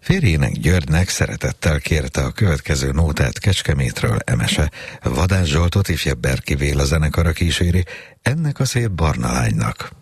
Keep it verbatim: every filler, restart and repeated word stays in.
Férjének Györgynek szeretettel kérte a következő nótát Kecskemétről Emese. Vadász Zsoltot ifjabb Berki Béla zenekara kíséri, ennek a szép barna lánynak.